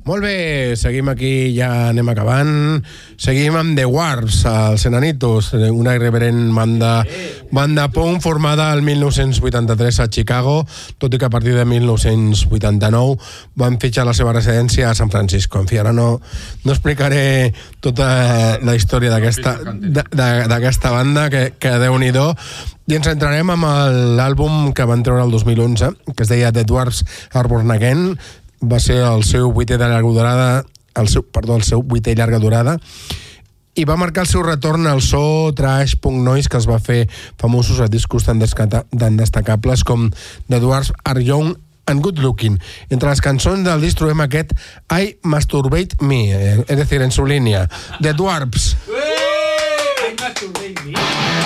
Molt bé, seguim aquí, ja anem acabant. Seguim amb The Warps, els Enanitos, una irreverent banda punk formada el 1983 a Chicago, tot i que a partir de 1989 van fitxar la seva residència a San Francisco. En fi, ara no explicaré tota la història d'aquesta banda, que Déu-n'hi-do, i ens centrarem amb l'àlbum que van treure el 2011, que es deia The Dwarfs Are Born Again. Va ser el seu vuitè llarga durada, i va marcar el seu retorn al so trash punk noise que es va fer famosos a discos tan destacables com The Dwarfs Are Young and Good Looking. Entre les cançons del disc trobem aquest I Masturbate Me, es decir, en su línia, The Dwarfs. I Masturbate Me.